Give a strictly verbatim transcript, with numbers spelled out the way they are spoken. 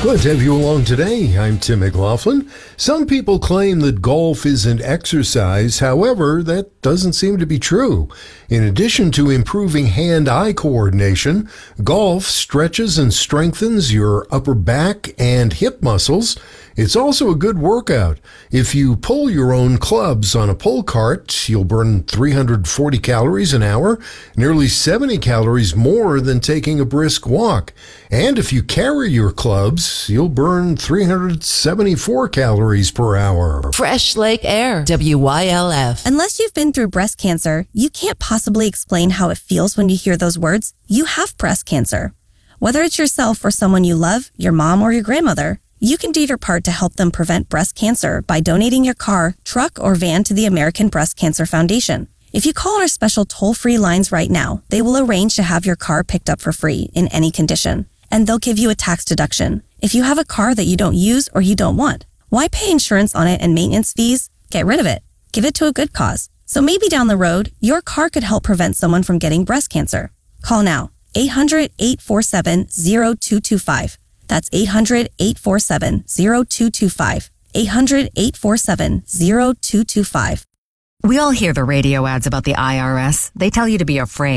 Glad to have you along today. I'm Tim McLaughlin. Some people claim that golf isn't exercise. However, that doesn't seem to be true. In addition to improving hand-eye coordination, golf stretches and strengthens your upper back and hip muscles. It's also a good workout. If you pull your own clubs on a pull cart, you'll burn three hundred forty calories an hour, nearly seventy calories more than taking a brisk walk. And if you carry your clubs, you'll burn three hundred seventy-four calories per hour. Fresh Lake Air, W Y L F. Unless you've been through breast cancer, you can't possibly explain how it feels when you hear those words. You have breast cancer. Whether it's yourself or someone you love, your mom or your grandmother, you can do your part to help them prevent breast cancer by donating your car, truck, or van to the American Breast Cancer Foundation. If you call our special toll-free lines right now, they will arrange to have your car picked up for free in any condition, and they'll give you a tax deduction. If you have a car that you don't use or you don't want, why pay insurance on it and maintenance fees? Get rid of it. Give it to a good cause. So maybe down the road, your car could help prevent someone from getting breast cancer. Call now, eight hundred, eight four seven, zero two two five. That's eight hundred, eight four seven, zero two two five. eight hundred, eight four seven, zero two two five. We all hear the radio ads about the I R S. They tell you to be afraid.